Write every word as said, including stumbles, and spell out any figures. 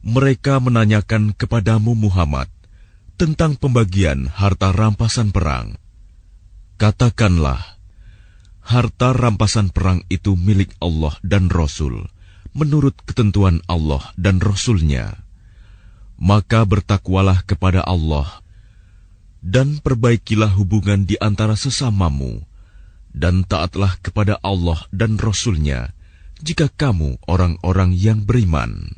Mereka menanyakan kepadamu Muhammad tentang pembagian harta rampasan perang. Katakanlah, harta rampasan perang itu milik Allah dan Rasul, menurut ketentuan Allah dan Rasul-Nya. Maka bertakwalah kepada Allah, dan perbaikilah hubungan di antara sesamamu, dan taatlah kepada Allah dan Rasul-Nya, jika kamu orang-orang yang beriman.